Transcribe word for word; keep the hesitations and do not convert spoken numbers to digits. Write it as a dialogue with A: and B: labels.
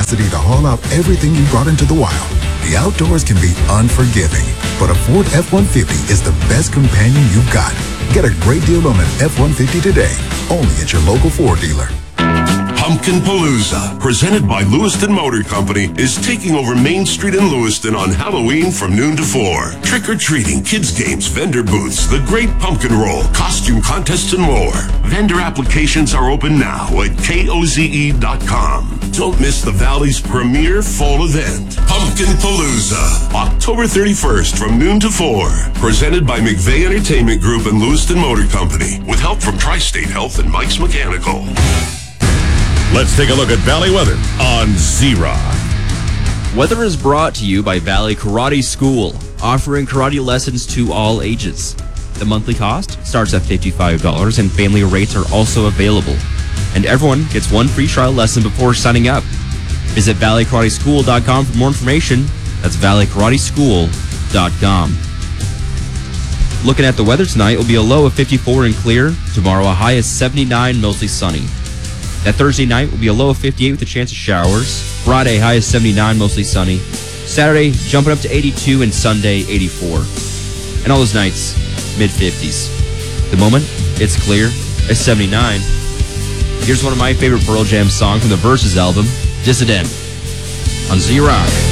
A: capacity to haul out everything you brought into the wild. The outdoors can be unforgiving, but a Ford F one fifty is the best companion you've got. Get a great deal on an F one fifty today, only at your local Ford dealer.
B: Pumpkin Palooza, presented by Lewiston Motor Company, is taking over Main Street in Lewiston on Halloween from noon to four. Trick-or-treating, kids' games, vendor booths, the Great Pumpkin Roll, costume contests, and more. Vendor applications are open now at K O Z E dot com. Don't miss the Valley's premier fall event, Pumpkin Palooza, October thirty-first from noon to four. Presented by McVeigh Entertainment Group and Lewiston Motor Company, with help from Tri-State Health and Mike's Mechanical.
C: Let's take a look at Valley weather on Z-Rock.
D: Weather is brought to you by Valley Karate School, offering karate lessons to all ages. The monthly cost starts at fifty-five dollars and family rates are also available. And everyone gets one free trial lesson before signing up. Visit valley karate school dot com for more information. That's valley karate school dot com. Looking at the weather tonight, it will be a low of fifty-four and clear. Tomorrow, a high of seventy-nine, mostly sunny. That Thursday night will be a low of fifty-eight with a chance of showers. Friday, high of seventy-nine, mostly sunny. Saturday, jumping up to eighty-two, and Sunday, eighty-four. And all those nights, mid-fifties. The moment, it's clear, it's seventy-nine. Here's one of my favorite Pearl Jam songs from the Versus album, Dissident, on Z-Rock.